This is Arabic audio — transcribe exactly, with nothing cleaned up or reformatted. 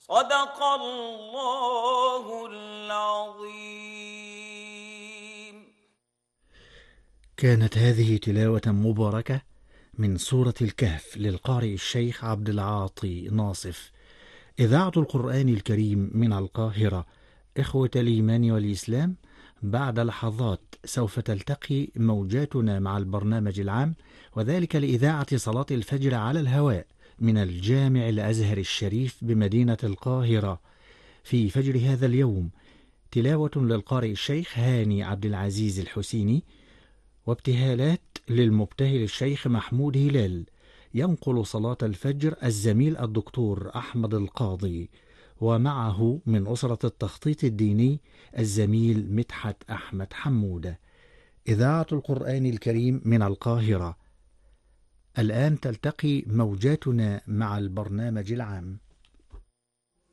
صدق الله العظيم. كانت هذه تلاوة مباركة من سورة الكهف للقارئ الشيخ عبد العاطي ناصف. إذاعة القرآن الكريم من القاهرة. إخوة الإيمان والإسلام، بعد لحظات سوف تلتقي موجاتنا مع البرنامج العام، وذلك لإذاعة صلاة الفجر على الهواء من الجامع الأزهر الشريف بمدينة القاهرة. في فجر هذا اليوم تلاوة للقارئ الشيخ هاني عبد العزيز الحسيني، وابتهالات للمبتهل الشيخ محمود هلال. ينقل صلاة الفجر الزميل الدكتور أحمد القاضي، ومعه من أسرة التخطيط الديني الزميل مدحت أحمد حمودة. إذاعة القرآن الكريم من القاهرة. الآن تلتقي موجاتنا مع البرنامج العام.